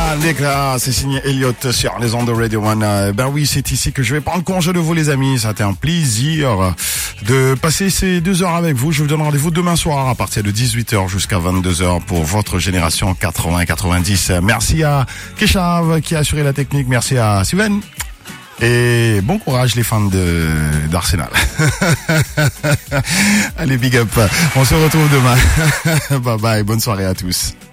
C'est signé Elliot sur les ondes de Radio One. Ben oui, c'est ici que je vais prendre congé de vous, les amis. Ça a été un plaisir de passer ces 2 heures avec vous. Je vous donne rendez-vous demain soir à partir de 18h jusqu'à 22h pour votre génération 80-90. Merci à Keshav qui a assuré la technique. Merci à Sylvain. Et bon courage les fans d'Arsenal. Allez, big up. On se retrouve demain. Bye bye. Bonne soirée à tous.